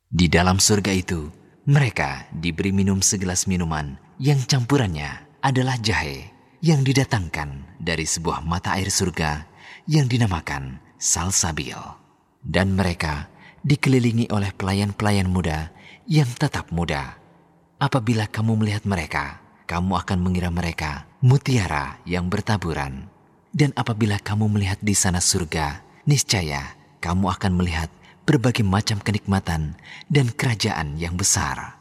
Di dalam surga itu, mereka diberi minum segelas minuman yang campurannya adalah jahe yang didatangkan dari sebuah mata air surga yang dinamakan salsabil. Dan mereka dikelilingi oleh pelayan-pelayan muda yang tetap muda. Apabila kamu melihat mereka, kamu akan mengira mereka mutiara yang bertaburan. Dan apabila kamu melihat di sana surga, niscaya kamu akan melihat berbagai macam kenikmatan dan kerajaan yang besar.